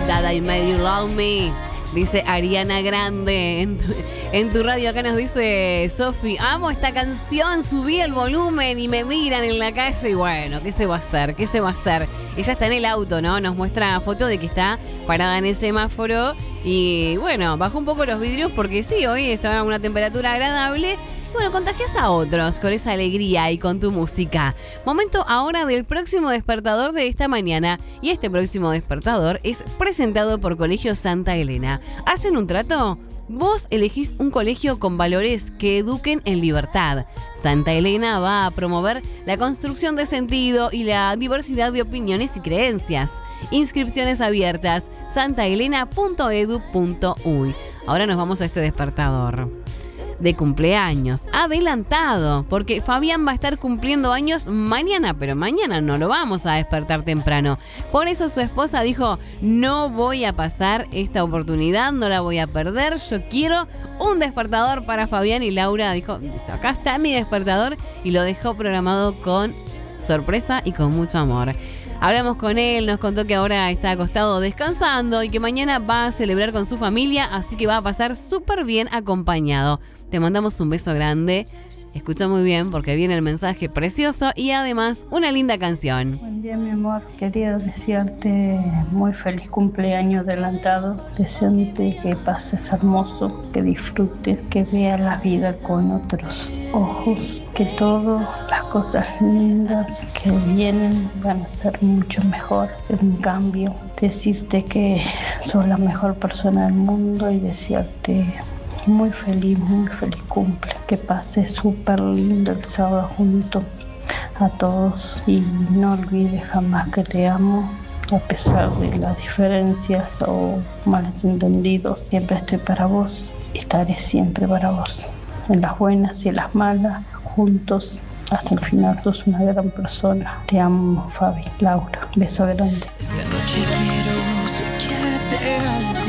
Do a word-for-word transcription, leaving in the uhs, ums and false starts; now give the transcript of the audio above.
That I Made You Love Me. Dice Ariana Grande en tu, en tu radio. Acá nos dice Sofi, amo esta canción, subí el volumen y me miran en la calle. Y bueno, ¿qué se va a hacer? ¿Qué se va a hacer? Ella está en el auto, ¿no? Nos muestra foto de que está parada en el semáforo. Y bueno, bajó un poco los vidrios porque sí, hoy está a una temperatura agradable. Bueno, contagias a otros con esa alegría y con tu música. Momento ahora del próximo despertador de esta mañana. Y este próximo despertador es presentado por Colegio Santa Elena. ¿Hacen un trato? Vos elegís un colegio con valores que eduquen en libertad. Santa Elena va a promover la construcción de sentido y la diversidad de opiniones y creencias. Inscripciones abiertas, santaelena punto edu punto uy. Ahora nos vamos a este despertador de cumpleaños adelantado, porque Fabián va a estar cumpliendo años mañana, pero mañana no lo vamos a despertar temprano. Por eso su esposa dijo, no voy a pasar esta oportunidad, no la voy a perder, yo quiero un despertador para Fabián. Y Laura dijo, listo, acá está mi despertador, y lo dejó programado con sorpresa y con mucho amor. Hablamos con él, nos contó que ahora está acostado descansando y que mañana va a celebrar con su familia, así que va a pasar súper bien acompañado. Te mandamos un beso grande. Escucha muy bien porque viene el mensaje precioso y además una linda canción. Buen día, mi amor. Quería desearte muy feliz cumpleaños adelantado. Deseándote que pases hermoso, que disfrutes, que veas la vida con otros ojos, que todas las cosas lindas que vienen van a ser mucho mejor. En cambio, decirte que sos la mejor persona del mundo y desearte muy feliz, muy feliz cumple. Que pase súper lindo el sábado junto a todos y no olvides jamás que te amo. A pesar de las diferencias o malos entendidos, siempre estoy para vos y estaré siempre para vos. En las buenas y en las malas, juntos hasta el final. Sos una gran persona. Te amo, Fabi. Laura, beso grande. Esta noche quiero soñarte algo.